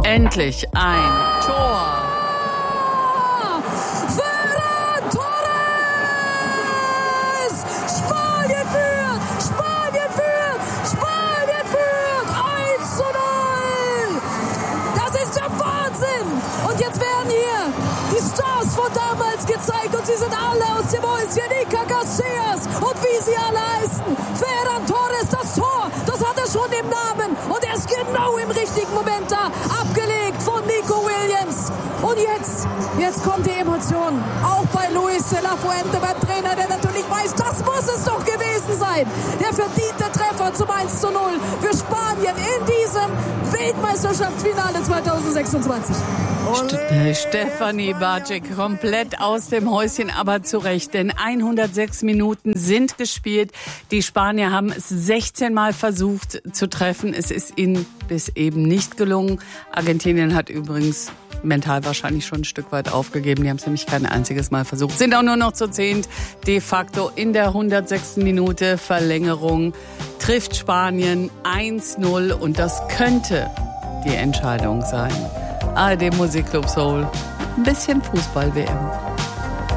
Endlich ein Tor. Ferran Torres! Spanien führt! Spanien führt! Spanien führt! 1:0! Das ist der Wahnsinn! Und jetzt werden hier die Stars von damals gezeigt und sie sind alle aus dem Häuschen. Iker Casillas und wie sie alle heißen. Ferran Torres, das Tor, das hat er schon im Namen. Und er ist genau im richtigen Moment da. Abgelegt von Nico Williams. Und jetzt kommt die Emotion. Auch bei Luis de la Fuente, beim Trainer, der natürlich weiß, das muss es doch gewesen sein. Der verdiente Treffer zum 1:0 für Spanien in diesem Weltmeisterschaftsfinale 2026. Stefanie Bartschek komplett aus dem Häuschen, aber zu Recht, denn 106 Minuten sind gespielt. Die Spanier haben es 16 Mal versucht zu treffen. Es ist ihnen bis eben nicht gelungen. Argentinien hat übrigens mental wahrscheinlich schon ein Stück weit aufgegeben. Die haben es nämlich kein einziges Mal versucht. Sind auch nur noch zu 10. De facto in der 106. Minute Verlängerung trifft Spanien 1:0 und das könnte die Entscheidung sein. ARD Musikclub Soul. Ein bisschen Fußball-WM.